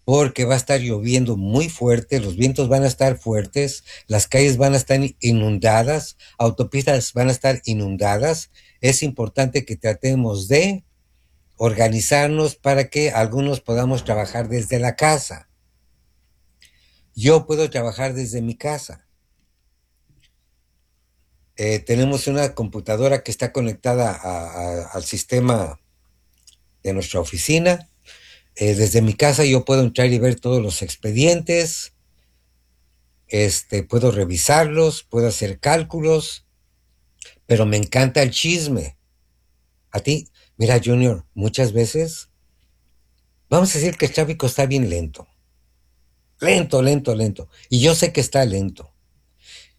porque va a estar lloviendo muy fuerte, los vientos van a estar fuertes, las calles van a estar inundadas, autopistas van a estar inundadas. Es importante que tratemos de organizarnos para que algunos podamos trabajar desde la casa. Yo puedo trabajar desde mi casa. Tenemos una computadora que está conectada al sistema de nuestra oficina. Desde mi casa yo puedo entrar y ver todos los expedientes, puedo revisarlos, puedo hacer cálculos, pero me encanta el chisme. A ti, mira, Junior, muchas veces, vamos a decir que el tráfico está bien lento, lento, lento, lento, y yo sé que está lento.